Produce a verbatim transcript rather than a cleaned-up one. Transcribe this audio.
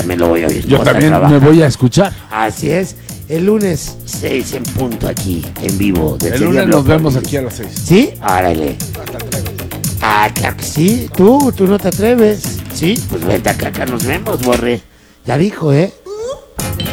también lo voy a oír. Yo también me voy a escuchar. Así es. El lunes seis en punto aquí, en vivo. El lunes nos vemos aquí a las seis. ¿Sí? Árale. Ah, claro que sí. Tú, tú no te atreves. Sí, pues vente acá, acá nos vemos, Borre. Ya dijo, ¿eh?